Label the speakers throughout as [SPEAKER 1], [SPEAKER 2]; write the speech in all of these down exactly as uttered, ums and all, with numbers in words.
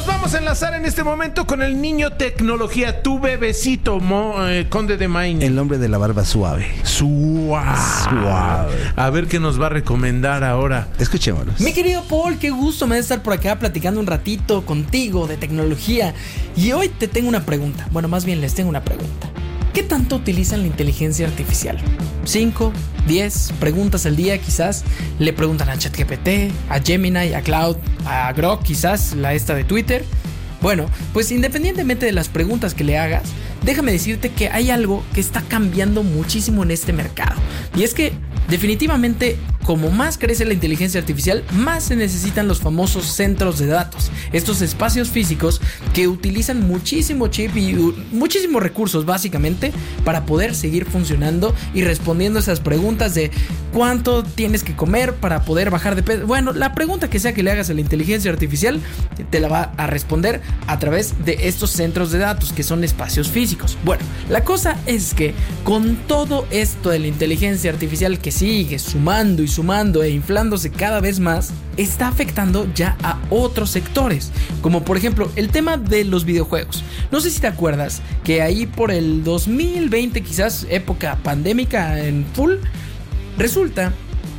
[SPEAKER 1] vamos a enlazar en este momento con el niño tecnología, tu bebecito, Mo, eh, Conde de Main.
[SPEAKER 2] El hombre de la barba suave.
[SPEAKER 1] Suave. Suave. A ver qué nos va a recomendar ahora.
[SPEAKER 2] Escuchémonos.
[SPEAKER 3] Mi querido Paul, qué gusto me da estar por acá platicando un ratito contigo de tecnología. Y hoy te tengo una pregunta. Bueno, más bien les tengo una pregunta. ¿Qué tanto utilizan la inteligencia artificial? ¿Cinco, diez preguntas al día quizás? Le preguntan a ChatGPT, a Gemini, a Cloud, a Grok quizás, la esta de Twitter. Bueno, pues independientemente de las preguntas que le hagas, déjame decirte que hay algo que está cambiando muchísimo en este mercado. Y es que definitivamente, como más crece la inteligencia artificial, más se necesitan los famosos centros de datos. Estos espacios físicos que utilizan muchísimo chip y uh, muchísimos recursos básicamente para poder seguir funcionando y respondiendo esas preguntas de cuánto tienes que comer para poder bajar de peso. Bueno, la pregunta que sea que le hagas a la inteligencia artificial te la va a responder a través de estos centros de datos que son espacios físicos. Bueno, la cosa es que con todo esto de la inteligencia artificial que sigue sumando y sumando e inflándose cada vez más, está afectando ya a otros sectores, como por ejemplo el tema de los videojuegos. No sé si te acuerdas que ahí por el dos mil veinte, quizás época pandémica en full, resulta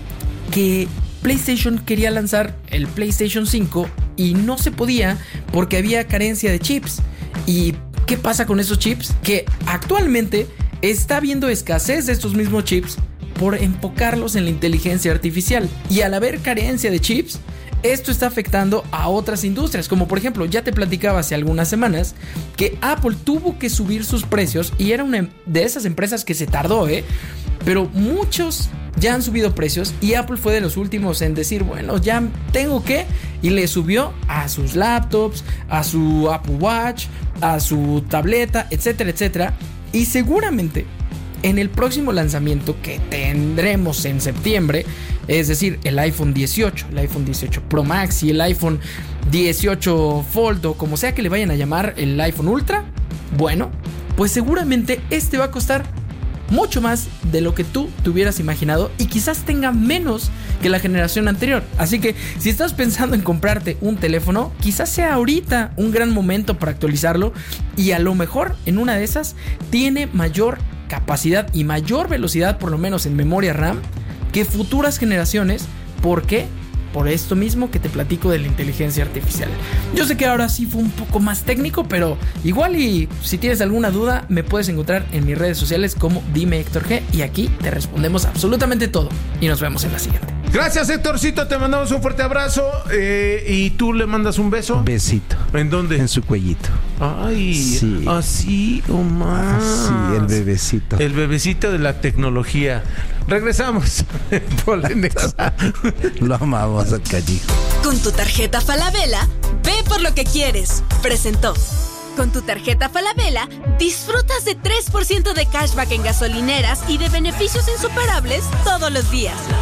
[SPEAKER 3] que PlayStation quería lanzar el PlayStation cinco y no se podía porque había carencia de chips. ¿Y qué pasa con esos chips? Que actualmente está habiendo escasez de estos mismos chips por enfocarlos en la inteligencia artificial. Y al haber carencia de chips, esto está afectando a otras industrias, como por ejemplo, ya te platicaba hace algunas semanas que Apple tuvo que subir sus precios y era una de esas empresas que se tardó, ¿eh? Pero muchos ya han subido precios y Apple fue de los últimos en decir, bueno, ya tengo que, y le subió a sus laptops, a su Apple Watch, a su tableta, etcétera, etcétera. Y seguramente en el próximo lanzamiento que tendremos en septiembre, es decir, el iPhone dieciocho, el iPhone dieciocho Pro Max y el iPhone dieciocho Fold, o como sea que le vayan a llamar, el iPhone Ultra, bueno, pues seguramente este va a costar mucho más de lo que tú te hubieras imaginado y quizás tenga menos que la generación anterior. Así que si estás pensando en comprarte un teléfono, quizás sea ahorita un gran momento para actualizarlo y a lo mejor en una de esas tiene mayor capacidad y mayor velocidad, por lo menos en memoria RAM, que futuras generaciones. ¿Por qué? Por esto mismo que te platico de la inteligencia artificial. Yo sé que ahora sí fue un poco más técnico, pero igual y si tienes alguna duda me puedes encontrar en mis redes sociales como Dime Héctor G, y aquí te respondemos absolutamente todo y nos vemos en la siguiente.
[SPEAKER 1] Gracias, Héctorcito, te mandamos un fuerte abrazo, eh, y tú le mandas un beso.
[SPEAKER 2] Un besito.
[SPEAKER 1] ¿En dónde?
[SPEAKER 2] En su cuellito.
[SPEAKER 1] Ay,
[SPEAKER 2] sí.
[SPEAKER 1] Así o más.
[SPEAKER 2] Sí, el bebecito.
[SPEAKER 1] El bebecito de la tecnología. Regresamos. Polenexa.
[SPEAKER 2] Lo amamos al canijo.
[SPEAKER 4] Con tu tarjeta Falabella, ve por lo que quieres. Presentó. Con tu tarjeta Falabella, disfrutas de tres por ciento de cashback en gasolineras y de beneficios insuperables todos los días.